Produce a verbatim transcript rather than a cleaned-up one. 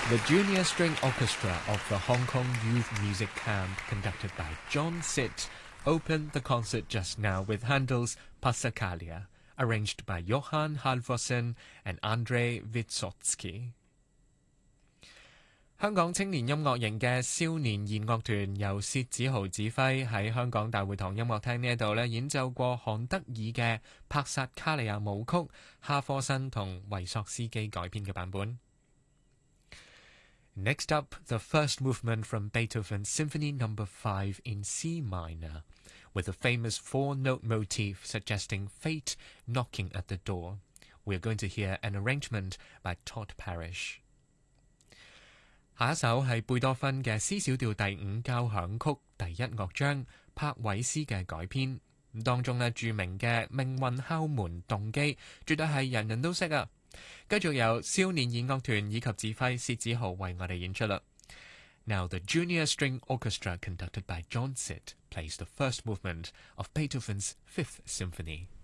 The Junior String Orchestra of the Hong Kong Youth Music Camp, conducted by John Sitt, opened the concert just now with Handel's Passacaglia, arranged by Johann Halvorsen and Andrei Vysotsky。 香港青年音樂營嘅少年弦樂團由薛子豪指揮，喺香港大會堂音樂廳呢一度咧演奏過韓德爾嘅帕薩卡利亞舞曲，哈科辛同維索斯基改編嘅版本。 Next up, the first movement from Beethoven's Symphony Number Five in C minor, with a famous four-note motif suggesting fate knocking at the door. We are going to hear an arrangement by Todd Parrish. 下一首係貝多芬嘅 C 小調第五交響曲第一樂章，柏韋斯嘅改編。當中咧著名嘅命運敲門動機，絕對係人人都識啊！ 繼續由少年弦樂團以及指揮薛子豪為我哋演出啦。 Now the Junior String Orchestra conducted by John Sitt plays the first movement of Beethoven's Fifth Symphony.